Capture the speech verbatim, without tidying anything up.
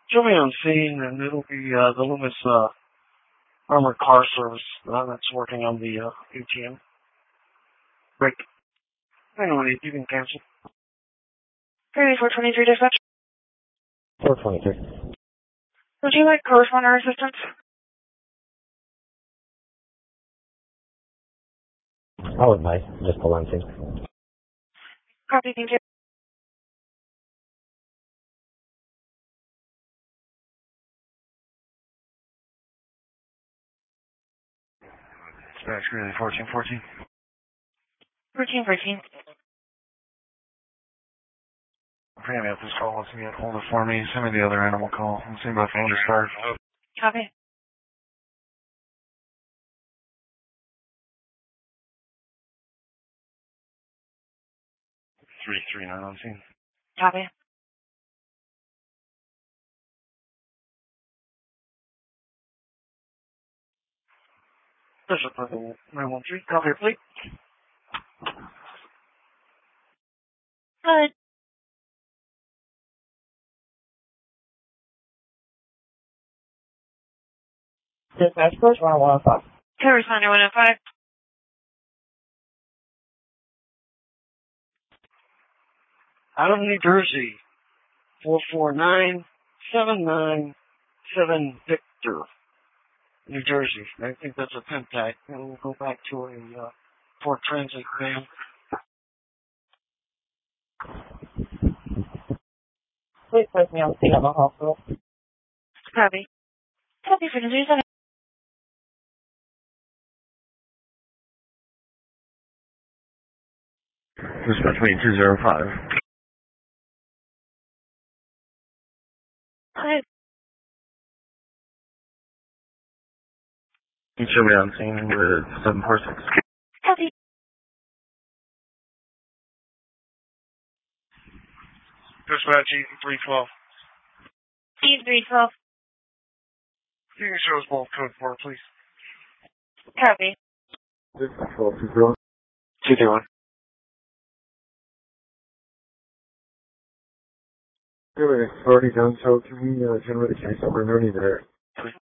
Show me on scene, and it'll be uh, the Loomis uh, Armored Car Service uh, that's working on the uh, A T M. Great. Anyway, you can cancel. three four twenty-three dispatch. four twenty-three. Would you like correspondent assistance? I wouldn't mind. Just pull on scene. Copy, thank you. Dispatch, really, fourteen fourteen. Routine fourteen. Bring me up this call. Let's get hold of it for me. Send me the other animal call. Let's see about the undercharge. Copy. three three nine on scene. Copy. Bishop, nine one three. Copy, please. Good. Dispatch, first one, one oh five. Correspondent one oh five. Out of New Jersey, four four nine seven nine seven Victor, New Jersey. I think that's a pimp tag. And we'll go back to a uh, Ford Transit van. Please place me on scene at the hospital. Copy. Copy for the seven. Dispatch me two zero five. Hi. You show me on scene with seven four six. Copy. Dispatch E three twelve. E three twelve. You can show us both code four, please. Copy. Dispatch twelve two zero. two three one. Anyway, it's already done, so can we uh, generate a case number? No need there.